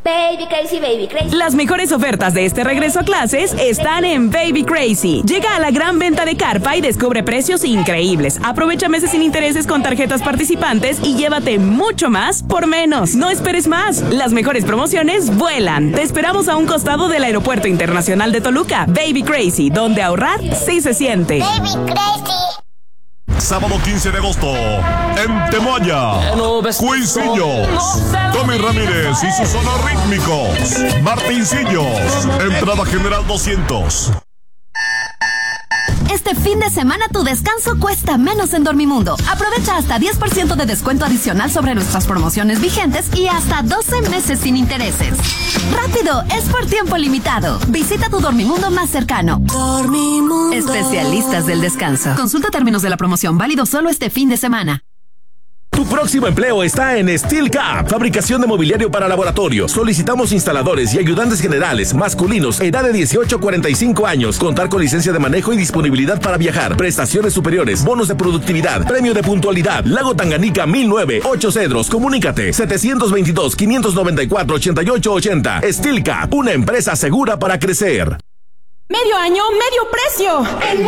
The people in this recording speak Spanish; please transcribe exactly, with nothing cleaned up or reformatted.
Baby Crazy, Baby Crazy. Las mejores ofertas de este regreso a clases están en Baby Crazy. Llega a la gran venta de carpa y descubre precios increíbles. Aprovecha meses sin intereses con tarjetas participantes y llévate mucho más por menos. No esperes más. Las mejores promociones vuelan. Te esperamos a un costado del Aeropuerto Internacional de Toluca. Baby Crazy, donde ahorrar sí se siente. Baby Crazy. Sábado quince de agosto, en Temoaya, Cuisillos, Tommy Ramírez y sus sonos rítmicos, Martincillos, entrada general doscientos. Este fin de semana tu descanso cuesta menos en Dormimundo. Aprovecha hasta diez por ciento de descuento adicional sobre nuestras promociones vigentes y hasta doce meses sin intereses. ¡Rápido! Es por tiempo limitado. Visita tu Dormimundo más cercano. Dormimundo. Especialistas del descanso. Consulta términos de la promoción, válido solo este fin de semana. Tu próximo empleo está en Steel Cap, fabricación de mobiliario para laboratorio. Solicitamos instaladores y ayudantes generales, masculinos, edad de dieciocho a cuarenta y cinco años, contar con licencia de manejo y disponibilidad para viajar, prestaciones superiores, bonos de productividad, premio de puntualidad. Lago Tanganica mil nueve, ocho Cedros. Comunícate setecientos veintidós, quinientos noventa y cuatro, ochenta y ocho ochenta. Steel Cap, una empresa segura para crecer. Medio año, medio precio.